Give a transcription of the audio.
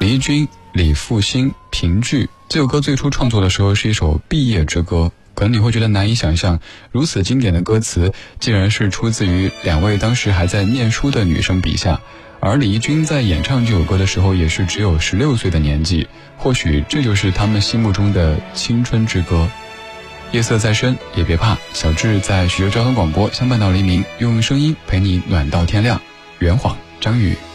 李翊君、李复兴、评剧。这首歌最初创作的时候是一首毕业之歌，可能你会觉得难以想象，如此经典的歌词竟然是出自于两位当时还在念书的女生笔下。而李翊君在演唱这首歌的时候也是只有16岁的年纪，或许这就是他们心目中的青春之歌。夜色再深也别怕，小智在徐州交通广播相伴到黎明，用声音陪你暖到天亮。圆谎，张宇。